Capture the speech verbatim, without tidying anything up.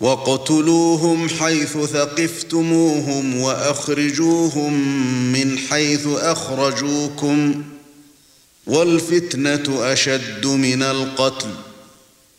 وَاقْتُلُوهُمْ حَيْثُ ثَقِفْتُمُوهُمْ وَأَخْرِجُوهُمْ مِنْ حَيْثُ أَخْرَجُوكُمْ وَالْفِتْنَةُ أَشَدُّ مِنَ الْقَتْلِ